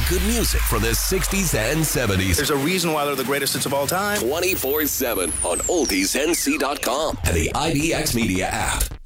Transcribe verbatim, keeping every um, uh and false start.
good music from the sixties and seventies. There's a reason why they're the greatest hits of all time. twenty-four seven on oldies n c dot com and the I B X Media app.